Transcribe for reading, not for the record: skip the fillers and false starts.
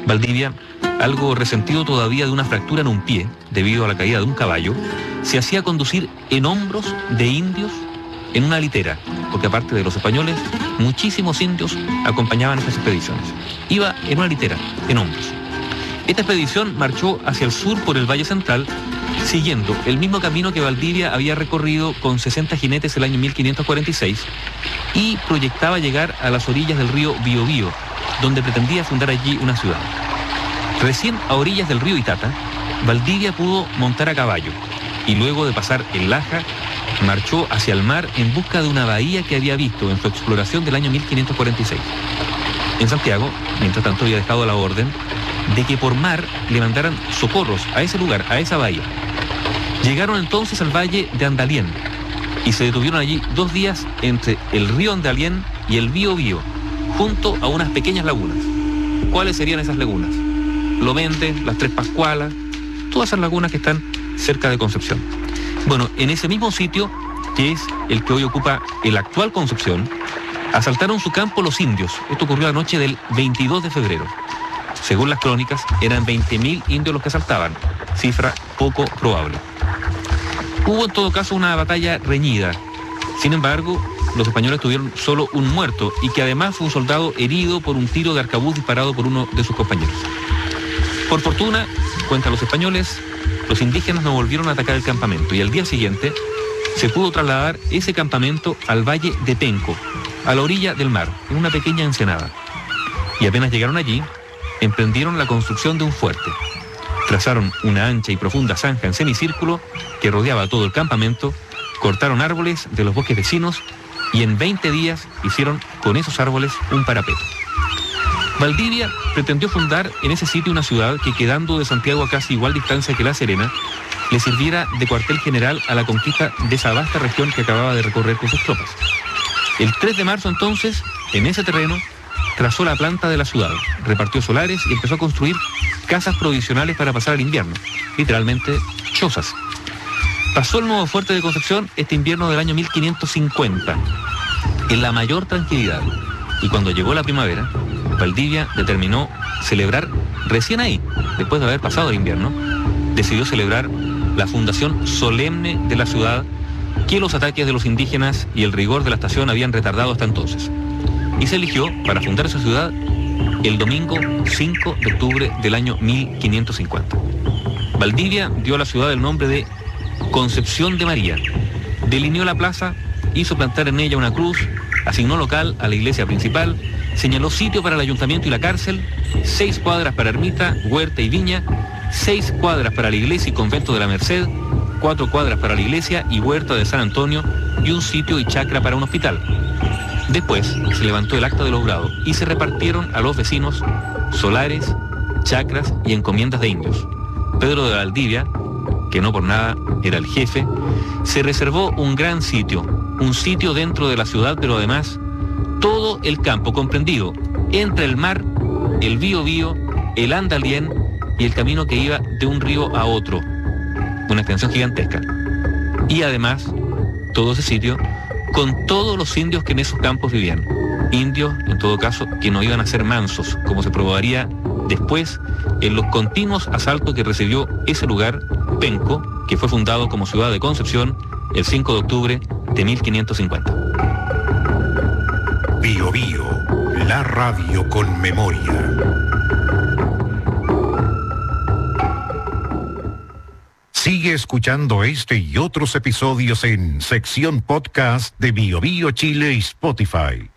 Valdivia, algo resentido todavía de una fractura en un pie, debido a la caída de un caballo, se hacía conducir en hombros de indios en una litera, porque aparte de los españoles, muchísimos indios acompañaban estas expediciones. Iba en una litera, en hombros. Esta expedición marchó hacia el sur por el Valle Central, siguiendo el mismo camino que Valdivia había recorrido con 60 jinetes el año 1546 y proyectaba llegar a las orillas del río Biobío, donde pretendía fundar allí una ciudad. Recién a orillas del río Itata, Valdivia pudo montar a caballo y luego de pasar el Laja, marchó hacia el mar en busca de una bahía que había visto en su exploración del año 1546. En Santiago, mientras tanto, había dejado la orden de que por mar le mandaran socorros a ese lugar, a esa bahía. Llegaron entonces al valle de Andalién y se detuvieron allí 2 días entre el río Andalién y el Biobío, junto a unas pequeñas lagunas. ¿Cuáles serían esas lagunas? Lomende, las Tres Pascualas, todas esas lagunas que están cerca de Concepción. Bueno, en ese mismo sitio, que es el que hoy ocupa el actual Concepción, asaltaron su campo los indios. Esto ocurrió la noche del 22 de febrero. Según las crónicas, eran 20.000 indios los que asaltaban, cifra poco probable. Hubo en todo caso una batalla reñida. Sin embargo, los españoles tuvieron solo un muerto y que además fue un soldado herido por un tiro de arcabuz disparado por uno de sus compañeros. Por fortuna, cuentan los españoles, los indígenas no volvieron a atacar el campamento y al día siguiente se pudo trasladar ese campamento al valle de Penco, a la orilla del mar, en una pequeña ensenada. Y apenas llegaron allí, emprendieron la construcción de un fuerte. Trazaron una ancha y profunda zanja en semicírculo que rodeaba todo el campamento, cortaron árboles de los bosques vecinos y en 20 días hicieron con esos árboles un parapeto. Valdivia pretendió fundar en ese sitio una ciudad que, quedando de Santiago a casi igual distancia que La Serena, le sirviera de cuartel general a la conquista de esa vasta región que acababa de recorrer con sus tropas. El 3 de marzo entonces, en ese terreno, trazó la planta de la ciudad, repartió solares y empezó a construir casas provisionales para pasar el invierno, literalmente chozas. Pasó el nuevo fuerte de Concepción este invierno del año 1550, en la mayor tranquilidad, y cuando llegó la primavera, Valdivia determinó celebrar recién ahí, después de haber pasado el invierno, decidió celebrar la fundación solemne de la ciudad que los ataques de los indígenas y el rigor de la estación habían retardado hasta entonces. Y se eligió para fundar esa ciudad el domingo 5 de octubre del año 1550. Valdivia dio a la ciudad el nombre de Concepción de María, delineó la plaza, hizo plantar en ella una cruz, asignó local a la iglesia principal, señaló sitio para el ayuntamiento y la cárcel, 6 cuadras para ermita, huerta y viña, 6 cuadras para la iglesia y convento de la Merced, 4 cuadras para la iglesia y huerta de San Antonio y un sitio y chacra para un hospital. Después se levantó el acta del obrado y se repartieron a los vecinos solares, chacras y encomiendas de indios. Pedro de Valdivia, que no por nada era el jefe, se reservó un gran sitio, un sitio dentro de la ciudad, pero además todo el campo comprendido entre el mar, el Biobío, el Andalién y el camino que iba de un río a otro, una extensión gigantesca. Y además, todo ese sitio con todos los indios que en esos campos vivían. Indios, en todo caso, que no iban a ser mansos, como se probaría después en los continuos asaltos que recibió ese lugar, Penco, que fue fundado como ciudad de Concepción el 5 de octubre de 1550. Biobío, la radio con memoria. Sigue escuchando este y otros episodios en sección podcast de Biobío Chile y Spotify.